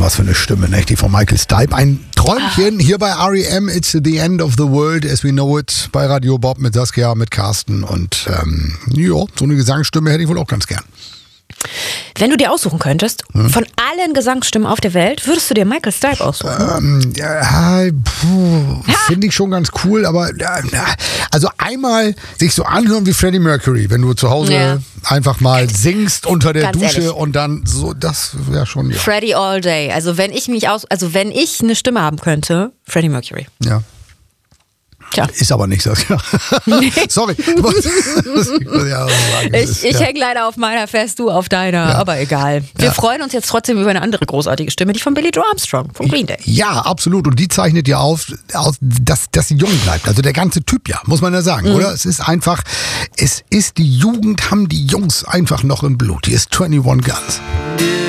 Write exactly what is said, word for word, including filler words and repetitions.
was für eine Stimme, ne? Die von Michael Stipe. Ein Träumchen hier bei R E M. It's the end of the world as we know it. Bei Radio Bob mit Saskia, mit Carsten. Und ähm, ja, so eine Gesangsstimme hätte ich wohl auch ganz gern. Wenn du dir aussuchen könntest, hm? von allen Gesangsstimmen auf der Welt, würdest du dir Michael Stipe aussuchen? Ähm, ja, finde ich schon ganz cool, aber ja, also einmal sich so anhören wie Freddie Mercury, wenn du zu Hause ja. einfach mal singst unter der ganz Dusche ehrlich. Und dann so, das wäre schon ja. Freddie all day. Also wenn ich mich aus, also wenn ich eine Stimme haben könnte, Freddie Mercury. Ja. Tja. Ist aber nicht das. Ja. Nee. Sorry. ja, ich ich ja. hänge leider auf meiner fest, du auf deiner, ja. aber egal. Wir ja. freuen uns jetzt trotzdem über eine andere großartige Stimme, die von Billy Joe Armstrong, von Green Day. Ja, absolut. Und die zeichnet ja auf, auf dass, dass sie jung bleibt. Also der ganze Typ ja, muss man ja sagen, mhm. oder? Es ist einfach, es ist die Jugend, haben die Jungs einfach noch im Blut. Hier ist einundzwanzig Guns.